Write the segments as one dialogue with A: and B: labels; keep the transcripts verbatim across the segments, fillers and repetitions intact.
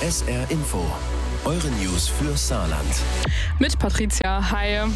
A: S R Info, eure News für Saarland.
B: Mit Patricia, hi.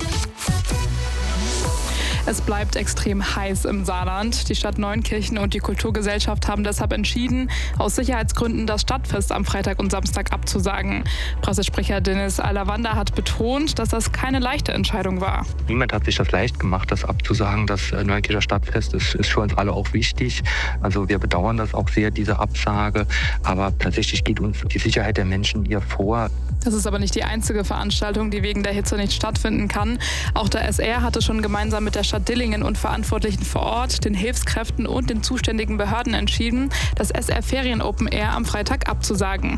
B: Es bleibt extrem heiß im Saarland. Die Stadt Neunkirchen und die Kulturgesellschaft haben deshalb entschieden, aus Sicherheitsgründen das Stadtfest am Freitag und Samstag abzusagen. Pressesprecher Dennis Alavanda hat betont, dass das keine leichte Entscheidung war.
C: Niemand hat sich das leicht gemacht, das abzusagen. Das Neunkircher Stadtfest ist, ist für uns alle auch wichtig. Also wir bedauern das auch sehr, diese Absage. Aber tatsächlich geht uns die Sicherheit der Menschen hier vor.
B: Das ist aber nicht die einzige Veranstaltung, die wegen der Hitze nicht stattfinden kann. Auch der S R hatte schon gemeinsam mit der Stadt Dillingen und Verantwortlichen vor Ort, den Hilfskräften und den zuständigen Behörden entschieden, das S R Ferien Open Air am Freitag abzusagen.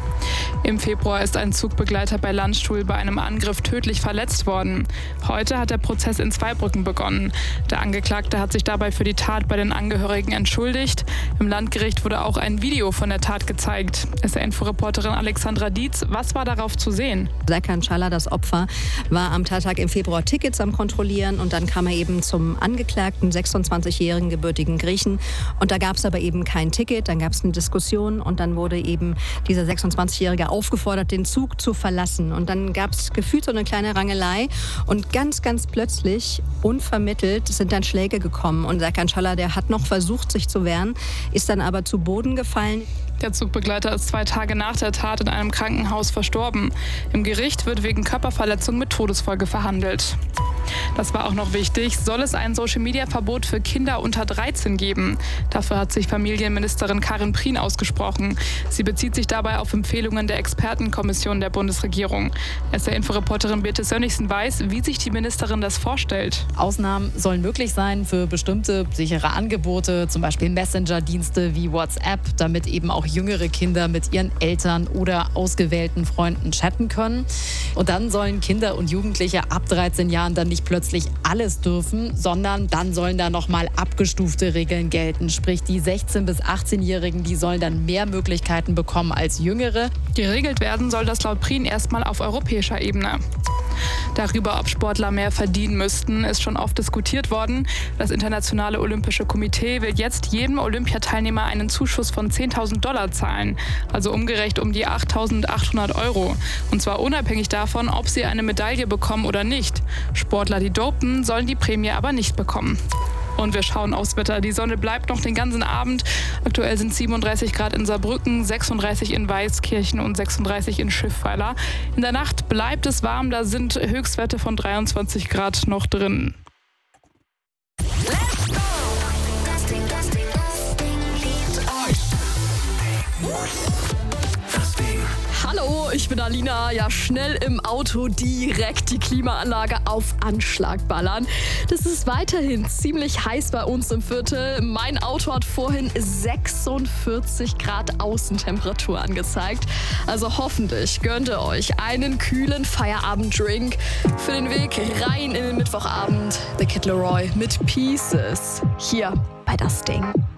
B: Im Februar ist ein Zugbegleiter bei Landstuhl bei einem Angriff tödlich verletzt worden. Heute hat der Prozess in Zweibrücken begonnen. Der Angeklagte hat sich dabei für die Tat bei den Angehörigen entschuldigt. Im Landgericht wurde auch ein Video von der Tat gezeigt. S R-Info-Reporterin Alexandra Dietz, was war darauf zu sehen?
D: Serkan Çağlar, das Opfer, war am Tattag im Februar Tickets am Kontrollieren und dann kam er eben zum Angeklagten, sechsundzwanzigjährigen gebürtigen Griechen. Und da gab es aber eben kein Ticket, dann gab es eine Diskussion und dann wurde eben dieser sechsundzwanzigjährige aufgefordert, den Zug zu verlassen. Und dann gab es gefühlt so eine kleine Rangelei und ganz, ganz plötzlich, unvermittelt, sind dann Schläge gekommen. Und Serkan Çağlar, der hat noch versucht, sich zu wehren, ist dann aber zu Boden gefallen.
B: Der Zugbegleiter ist zwei Tage nach der Tat in einem Krankenhaus verstorben. Im Gericht wird wegen Körperverletzung mit Todesfolge verhandelt. Das war auch noch wichtig. Soll es ein Social-Media-Verbot für Kinder unter dreizehn geben? Dafür hat sich Familienministerin Karin Prien ausgesprochen. Sie bezieht sich dabei auf Empfehlungen der Expertenkommission der Bundesregierung. S R-Info-Reporterin Birte Sönnigsen weiß, wie sich die Ministerin das vorstellt.
E: Ausnahmen sollen möglich sein für bestimmte sichere Angebote, zum Beispiel Messenger-Dienste wie WhatsApp, damit eben auch jüngere Kinder mit ihren Eltern oder ausgewählten Freunden chatten können. Und dann sollen Kinder und Jugendliche ab dreizehn Jahren dann nicht plötzlich alles dürfen, sondern dann sollen da nochmal abgestufte Regeln gelten. Sprich, die sechzehn- bis achtzehnjährigen, die sollen dann mehr Möglichkeiten bekommen als Jüngere.
B: Geregelt werden soll das laut Prien erstmal auf europäischer Ebene. Darüber, ob Sportler mehr verdienen müssten, ist schon oft diskutiert worden. Das Internationale Olympische Komitee will jetzt jedem Olympiateilnehmer einen Zuschuss von zehntausend Dollar zahlen, also umgerechnet um die achttausendachthundert Euro. Und zwar unabhängig davon, ob sie eine Medaille bekommen oder nicht. Sportler, die dopen, sollen die Prämie aber nicht bekommen. Und wir schauen aufs Wetter. Die Sonne bleibt noch den ganzen Abend. Aktuell sind siebenunddreißig Grad in Saarbrücken, sechsunddreißig in Weißkirchen und sechsunddreißig in Schiffweiler. In der Nacht bleibt es warm, da sind Höchstwerte von dreiundzwanzig Grad noch drin.
F: Let's go! Das Ding, das Ding, das Ding liebt euch.
A: Das Ding.
G: Hallo, ich bin Alina. Ja, schnell im Auto direkt die Klimaanlage auf Anschlag ballern. Das ist weiterhin ziemlich heiß bei uns im Viertel. Mein Auto hat vorhin sechsundvierzig Grad Außentemperatur angezeigt. Also hoffentlich gönnt ihr euch einen kühlen Feierabenddrink für den Weg rein in den Mittwochabend. The Kid Laroi mit Pieces. Hier bei Das Ding.